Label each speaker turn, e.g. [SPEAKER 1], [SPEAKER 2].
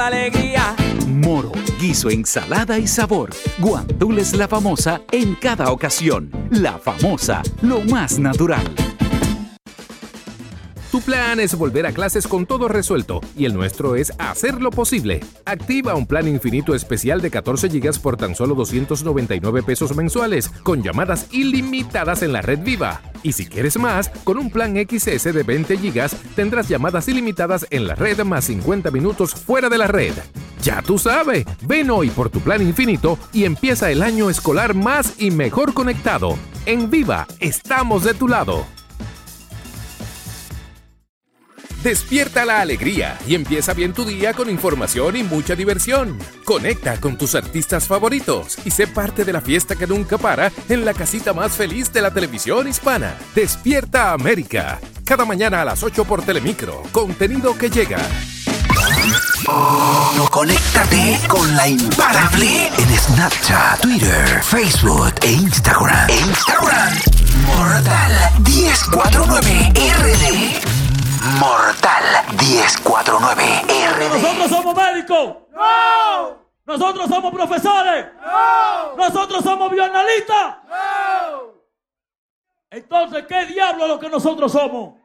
[SPEAKER 1] Alegría.
[SPEAKER 2] Moro, guiso, ensalada y sabor. Guandules La Famosa en cada ocasión. La Famosa, lo más natural.
[SPEAKER 3] Tu plan es volver a clases con todo resuelto y el nuestro es hacerlo posible. Activa un plan infinito especial de 14 GB por tan solo 299 pesos mensuales con llamadas ilimitadas en la red Viva. Y si quieres más, con un plan XS de 20 GB tendrás llamadas ilimitadas en la red más 50 minutos fuera de la red. Ya tú sabes, ven hoy por tu plan infinito y empieza el año escolar más y mejor conectado. En Viva, estamos de tu lado. Despierta la alegría y empieza bien tu día con información y mucha diversión. Conecta con tus artistas favoritos y sé parte de la fiesta que nunca para en la casita más feliz de la televisión hispana. Despierta América. Cada mañana a las 8 por Telemicro. Contenido que llega.
[SPEAKER 4] Conéctate con la imparable en Snapchat, Twitter, Facebook e Instagram. Mortal 1049 RD. Mortal 1049 RD.
[SPEAKER 5] ¿Nosotros somos médicos? ¡No! ¿Nosotros somos profesores? ¡No! ¿Nosotros somos bioanalistas? ¡No! Entonces, ¿qué diablo es lo que nosotros somos?